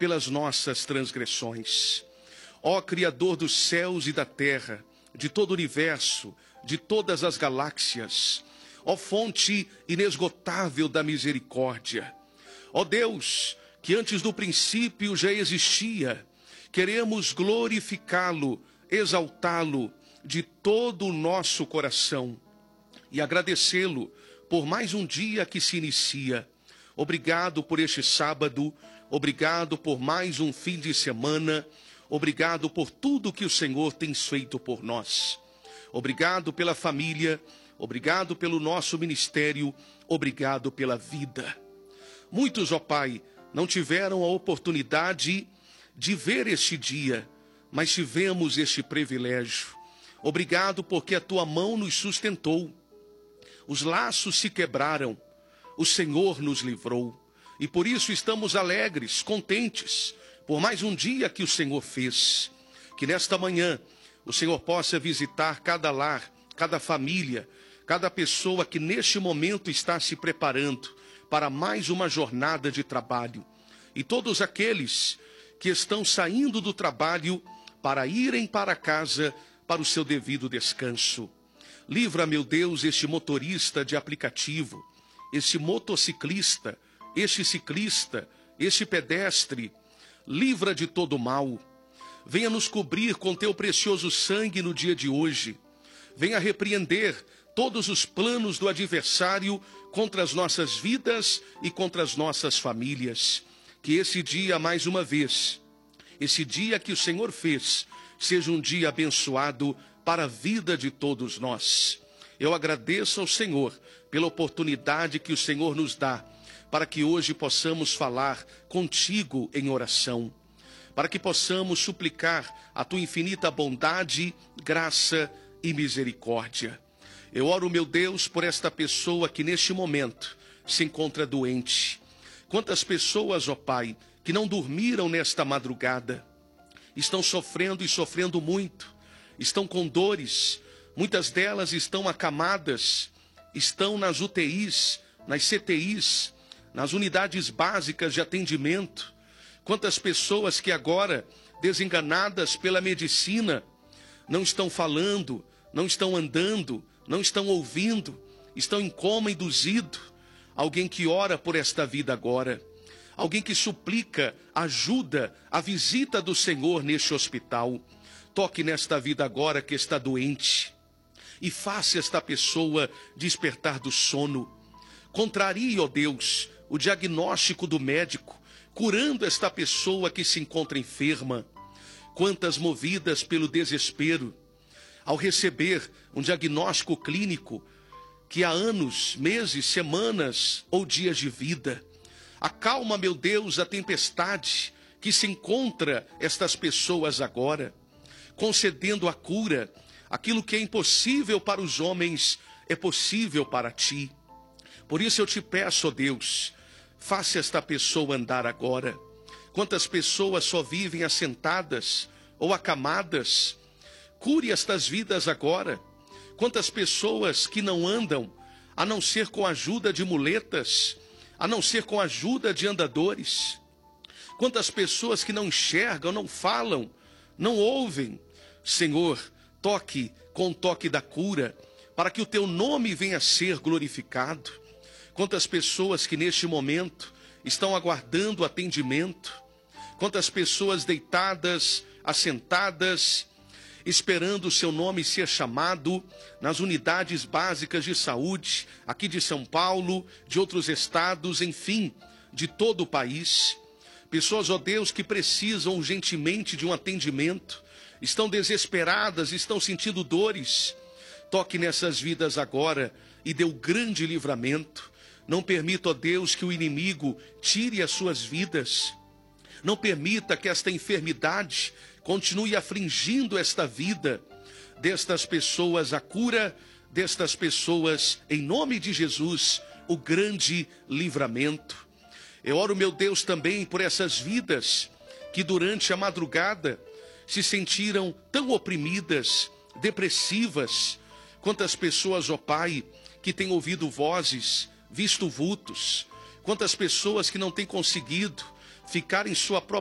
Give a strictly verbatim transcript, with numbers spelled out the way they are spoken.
pelas nossas transgressões. Ó Criador dos céus e da terra, de todo o universo, de todas as galáxias, ó fonte inesgotável da misericórdia, ó Deus, que antes do princípio já existia, queremos glorificá-lo, exaltá-lo de todo o nosso coração e agradecê-lo por mais um dia que se inicia. Obrigado por este sábado, obrigado por mais um fim de semana, obrigado por tudo que o Senhor tem feito por nós. Obrigado pela família, obrigado pelo nosso ministério, obrigado pela vida. Muitos, ó Pai, não tiveram a oportunidade de ver este dia, mas tivemos este privilégio. Obrigado porque a tua mão nos sustentou. Os laços se quebraram, o Senhor nos livrou. E por isso estamos alegres, contentes, por mais um dia que o Senhor fez. Que nesta manhã o Senhor possa visitar cada lar, cada família, cada pessoa que neste momento está se preparando para mais uma jornada de trabalho. E todos aqueles que estão saindo do trabalho para irem para casa para o seu devido descanso. Livra, meu Deus, este motorista de aplicativo, este motociclista, este ciclista, este pedestre. Livra de todo mal. Venha nos cobrir com teu precioso sangue no dia de hoje. Venha repreender todos os planos do adversário contra as nossas vidas e contra as nossas famílias. Que esse dia, mais uma vez, esse dia que o Senhor fez, seja um dia abençoado para a vida de todos nós. Eu agradeço ao Senhor pela oportunidade que o Senhor nos dá, para que hoje possamos falar contigo em oração, para que possamos suplicar a tua infinita bondade, graça e misericórdia. Eu oro, meu Deus, por esta pessoa que neste momento se encontra doente. Quantas pessoas, ó Pai, que não dormiram nesta madrugada, estão sofrendo e sofrendo muito, estão com dores, muitas delas estão acamadas, estão nas U T Is, nas C T Is, nas unidades básicas de atendimento. Quantas pessoas que agora, desenganadas pela medicina, não estão falando, não estão andando, não estão ouvindo, estão em coma induzido. Alguém que ora por esta vida agora, alguém que suplica ajuda, a visita do Senhor neste hospital. Toque nesta vida agora que está doente e faça esta pessoa despertar do sono. Contrarie, ó Deus, o diagnóstico do médico, curando esta pessoa que se encontra enferma. Quantas movidas pelo desespero, ao receber um diagnóstico clínico, que há anos, meses, semanas ou dias de vida. Acalma, meu Deus, a tempestade que se encontra estas pessoas agora, concedendo a cura. Aquilo que é impossível para os homens é possível para ti. Por isso eu te peço, ó Deus, faça esta pessoa andar agora. Quantas pessoas só vivem assentadas ou acamadas? Cure estas vidas agora. Quantas pessoas que não andam, a não ser com a ajuda de muletas, a não ser com a ajuda de andadores. Quantas pessoas que não enxergam, não falam, não ouvem. Senhor, toque com o toque da cura, para que o teu nome venha a ser glorificado. Quantas pessoas que neste momento estão aguardando atendimento. Quantas pessoas deitadas, assentadas, esperando o seu nome ser chamado nas unidades básicas de saúde, aqui de São Paulo, de outros estados, enfim, de todo o país. Pessoas, ó Deus, que precisam urgentemente de um atendimento, estão desesperadas, estão sentindo dores. Toque nessas vidas agora e dê o grande livramento. Não permita, ó Deus, que o inimigo tire as suas vidas. Não permita que esta enfermidade continue afligindo esta vida destas pessoas, a cura destas pessoas, em nome de Jesus, o grande livramento. Eu oro, meu Deus, também por essas vidas que durante a madrugada se sentiram tão oprimidas, depressivas. Quantas pessoas, ó Pai, que têm ouvido vozes, visto vultos. Quantas pessoas que não têm conseguido ficar em sua própria